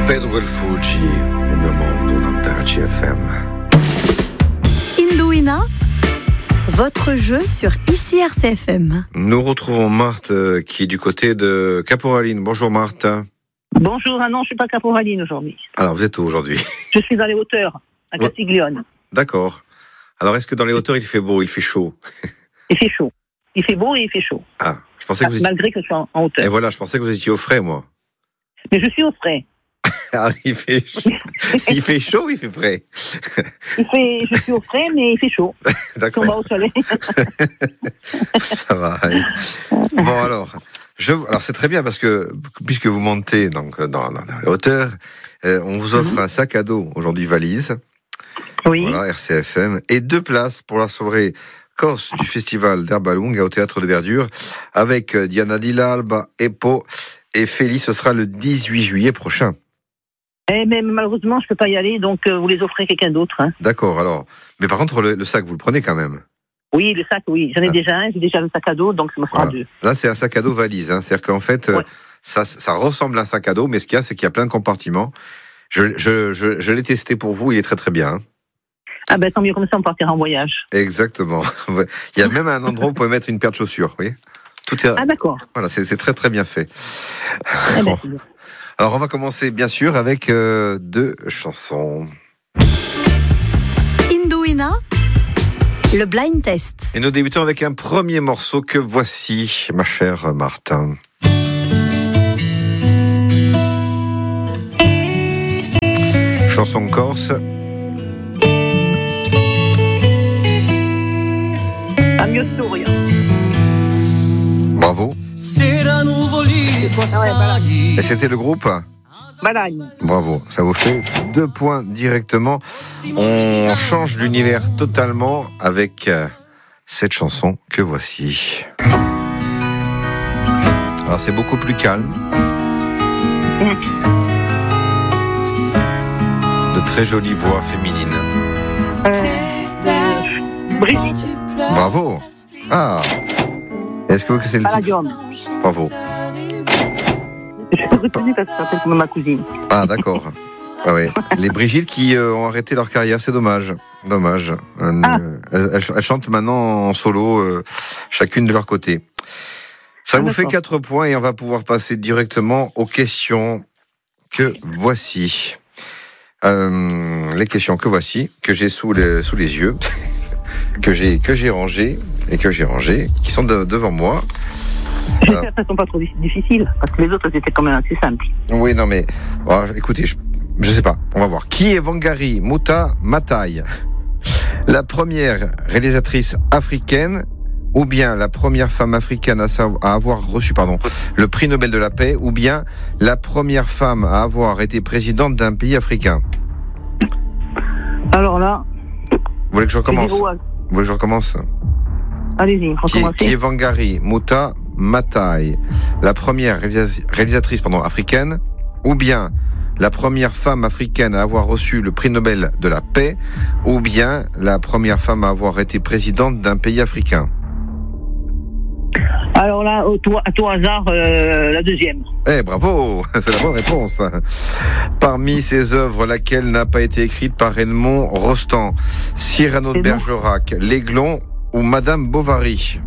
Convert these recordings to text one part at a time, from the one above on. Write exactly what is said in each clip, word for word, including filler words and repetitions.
Pedro El Fuji, au mio mondo dans Terra C F M. Indouina, votre jeu sur I C R C F M. Nous retrouvons Marthe euh, qui est du côté de Caporaline. Bonjour Marthe. Bonjour, ah non, je ne suis pas Caporaline aujourd'hui. Alors vous êtes où aujourd'hui? Je suis dans les hauteurs, à Castiglione. D'accord. Alors est-ce que dans les hauteurs il fait beau, il fait chaud? Il fait chaud. Il fait beau et il fait chaud. Ah, je pensais que vous étiez... Malgré que je suis en, en hauteur. Et voilà, je pensais que vous étiez au frais, moi. Mais je suis au frais. Ah, il fait chaud. Il fait chaud ou il fait frais? Il fait, je suis au frais, mais il fait chaud. D'accord. On va au soleil. Ça va. Allez. Bon alors, je, alors c'est très bien parce que puisque vous montez donc dans, dans, dans les hauteurs, euh, on vous offre mm-hmm. un sac à dos aujourd'hui valise. Oui. Voilà, R C F M et deux places pour la soirée Corse du festival d'Herbalunga au Théâtre de Verdure avec Diana Dilalba, Epo et Félix. Ce sera le dix-huit juillet prochain. Eh, mais malheureusement, je ne peux pas y aller, donc euh, vous les offrez à quelqu'un d'autre. Hein. D'accord, alors. Mais par contre, le, le sac, vous le prenez quand même? Oui, le sac, oui. J'en ai ah. déjà un, j'ai déjà le sac à dos, donc ça me fera voilà. deux. Là, c'est un sac à dos valise. Hein. C'est-à-dire qu'en fait, ouais. euh, ça, ça ressemble à un sac à dos, mais ce qu'il y a, c'est qu'il y a plein de compartiments. Je, je, je, je l'ai testé pour vous, il est très très bien. Hein. Ah ben tant mieux, comme ça on partira en voyage. Exactement. Il y a même un endroit où vous pouvez mettre une paire de chaussures, vous voyez. Tout est... Ah d'accord. Voilà, c'est, c'est très très bien fait. Eh ben, bon. Alors on va commencer bien sûr avec euh, deux chansons. Indouina, le blind test. Et nous débutons avec un premier morceau que voici, ma chère Martin. Chanson corse. Bravo. Et c'était le groupe Balagne. Bravo, ça vous fait deux points directement. On change d'univers totalement avec cette chanson que voici. Alors c'est beaucoup plus calme. De très jolies voix féminines. Euh, Brigitte. Bravo. Ah. Est-ce que c'est le titre? Bravo. Je suis retenue parce que ça s'appelle comme ma cousine. Ah d'accord. Ah ouais. Les Brigitte qui euh, ont arrêté leur carrière, c'est dommage. Dommage. Euh, ah. elles, elles, elles chantent maintenant en solo, euh, chacune de leur côté. Ça ah, vous d'accord. fait quatre points et on va pouvoir passer directement aux questions que voici. Euh, les questions que voici, que j'ai sous les, sous les yeux, que j'ai, que j'ai rangées et que j'ai rangées, qui sont de, devant moi. J'espère qu'elles ne sont pas trop difficiles, parce que les autres étaient quand même assez simples. Oui, non mais, oh, écoutez, je, je sais pas, on va voir. Qui est Wangari Maathai Maathai? La première réalisatrice africaine, ou bien la première femme africaine à, savoir, à avoir reçu pardon, le prix Nobel de la paix, ou bien la première femme à avoir été présidente d'un pays africain? Alors là... Vous voulez que je recommence? Vous voulez que je recommence? Allez-y, recommencez. Qui, qui est Wangari Maathai Maathai, la première réalisa- réalisatrice pardon, africaine, ou bien la première femme africaine à avoir reçu le prix Nobel de la paix, ou bien la première femme à avoir été présidente d'un pays africain? Alors là, au tout, à tout hasard, euh, la deuxième. Eh, bravo, c'est la bonne réponse. Parmi ces œuvres, laquelle n'a pas été écrite par Edmond Rostand? Cyrano de Bergerac, L'Aiglon ou Madame Bovary?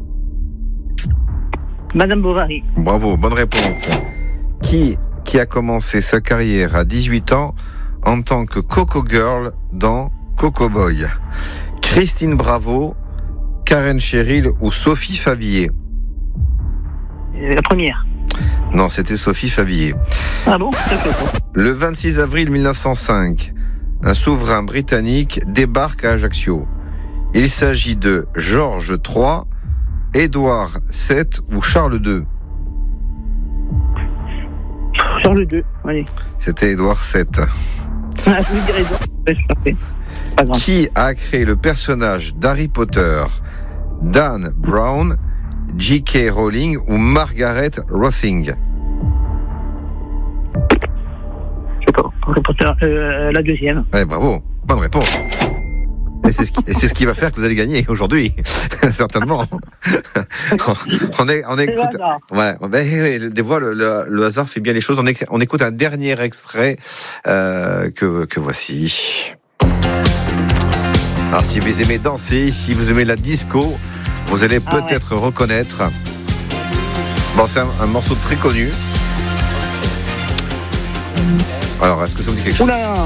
Madame Bovary. Bravo, bonne réponse. Qui, qui a commencé sa carrière à dix-huit ans en tant que Coco Girl dans Coco Boy? Christine Bravo, Karen Cheryl ou Sophie Favier? La première. Non, c'était Sophie Favier. Ah bon? Le vingt-six avril mille neuf cent cinq, un souverain britannique débarque à Ajaccio. Il s'agit de Georges trois, Édouard sept ou Charles deux? Charles deux, allez. C'était Édouard sept. Ah, je vous dirais Édouard, c'est pas grave. Qui a créé le personnage d'Harry Potter? Dan Brown, J K Rowling ou Margaret Rothing? Je sais pas, Harry Potter, euh, la deuxième. Eh, bravo, bonne réponse. Et c'est, ce qui, et c'est ce qui va faire que vous allez gagner aujourd'hui, certainement. on, est, on écoute. Ouais, ben, des fois, le, le, le hasard fait bien les choses. On, est, on écoute un dernier extrait euh, que, que voici. Alors, si vous aimez danser, si vous aimez la disco, vous allez ah peut-être ouais. reconnaître. Bon, c'est un, un morceau très connu. Alors, est-ce que ça vous dit quelque chose? Oula.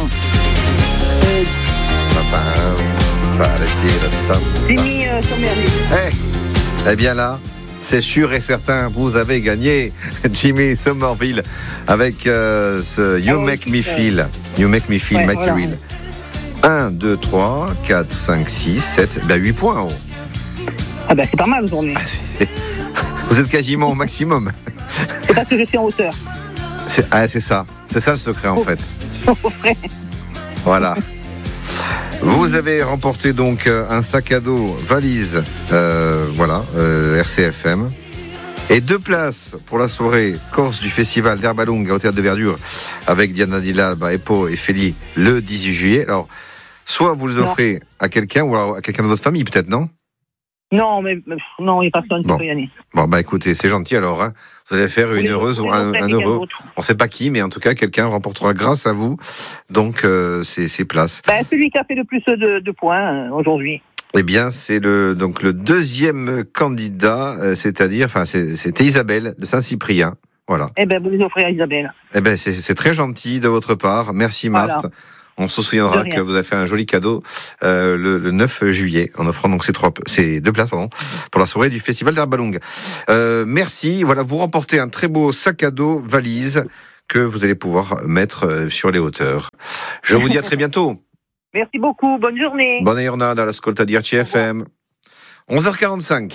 Jimmy euh, Somerville. Eh, eh bien là, c'est sûr et certain, vous avez gagné Jimmy Somerville avec euh, ce You oh, Make Me Feel. You Make Me Feel, ouais, Material. Voilà. un, deux, trois, quatre, cinq, six, sept, ben huit points en haut. Ah ben c'est pas mal aujourd'hui. Ah, c'est... Vous êtes quasiment au maximum. C'est parce que je suis en hauteur. C'est, ah, c'est ça, c'est ça le secret en oh. fait. Voilà. Vous avez remporté donc un sac à dos valise, euh, voilà, euh, R C F M, et deux places pour la soirée Corse du festival d'Herbalunga au Théâtre de Verdure avec Diana Dillalba, Epo et Feli le dix-huit juillet. Alors, soit vous les offrez non. à quelqu'un ou alors à quelqu'un de votre famille, peut-être, non? Non, mais non, il n'y a personne qui bon. peut y aller. Bon, bah écoutez, c'est gentil alors. Hein. Vous allez faire une heureuse ou un, un heureux. On ne sait pas qui, mais en tout cas, quelqu'un remportera grâce à vous. Donc, euh, ces, ces places. Ben, celui qui a fait le plus de, de points euh, aujourd'hui. Eh bien, c'est le donc le deuxième candidat, euh, c'est-à-dire, enfin, c'est, c'était Isabelle de Saint-Cyprien. Voilà. Eh ben, vous les offrez à Isabelle. Eh ben, c'est, c'est très gentil de votre part. Merci, Marthe. Voilà. On se souviendra que vous avez fait un joli cadeau euh, le, le neuf juillet en offrant donc ces trois, ces deux places pardon, pour la soirée du festival d'Herbalunga. Euh, merci. Voilà, vous remportez un très beau sac à dos valise que vous allez pouvoir mettre sur les hauteurs. Je vous dis à très bientôt. Merci beaucoup. Bonne journée. Bonne giornata all'ascolta di R C F M. onze heures quarante-cinq.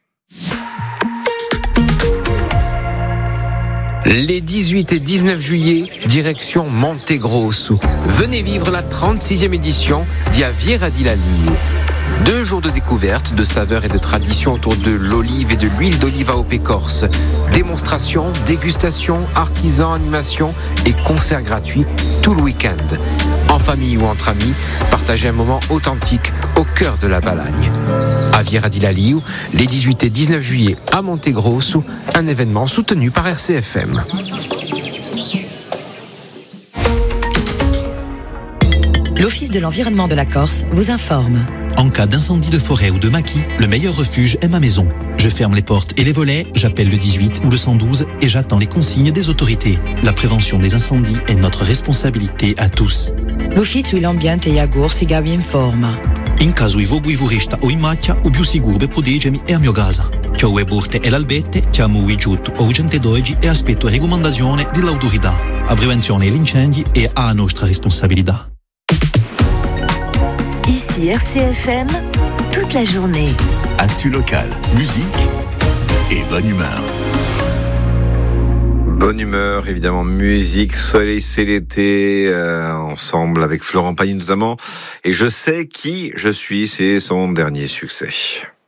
Les dix-huit et dix-neuf juillet, direction Montegrosso. Venez vivre la trente-sixième édition d'Aviera di Laliu. Deux jours de découverte, de saveurs et de traditions autour de l'olive et de l'huile d'olive A O P Corse. Démonstrations, dégustations, artisans, animations et concerts gratuits tout le week-end. En famille ou entre amis, partagez un moment authentique au cœur de la Balagne. Aviera di Laliu, les dix-huit et dix-neuf juillet à Montegrosso, un événement soutenu par R C F M. L'Office de l'environnement de la Corse vous informe. En cas d'incendie de forêt ou de maquis, le meilleur refuge est ma maison. Je ferme les portes et les volets, j'appelle le dix-huit ou le cent douze et j'attends les consignes des autorités. La prévention des incendies est notre responsabilité à tous. L'Ufficio l'ambiente e agorsiga vi informa. In caso i vogui vorista o in macchia, o più sicuro per proteggermi è a mio casa. Chiamo le porte e l'albette, chiamo i giutto o urgente d'oggi e aspetto la raccomandazione dell'autorità. La prevenzione degli incendi è a nostra responsabilità. Ici R C F M, toute la journée. Actu local, musique et bonne humeur. Bonne humeur, évidemment, musique, soleil, c'est l'été, euh, ensemble avec Florent Pagny notamment. Et je sais qui je suis, c'est son dernier succès.